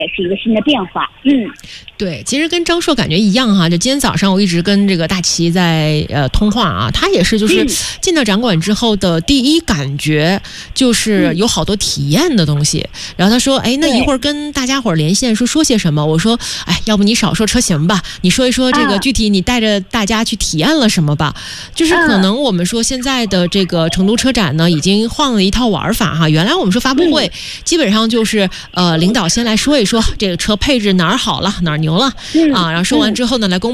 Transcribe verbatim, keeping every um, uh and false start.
也是一个新的变化。嗯， 对，其实跟张硕感觉一样哈。就今天早上我一直跟这个大齐在呃通话啊，他也是就是进到展馆之后的第一感觉就是有好多体验的东西。然后他说，哎，那一会儿跟大家伙儿连线说说些什么？我说，哎，要不你少说车型吧，你说一说这个具体你带着大家去体验了什么吧。就是可能我们说现在的这个成都车展呢，已经换了一套玩法哈。原来我们说发布会基本上就是呃领导先来说一说这个车配置哪儿好了，哪儿牛了啊，然后说完之后呢来公布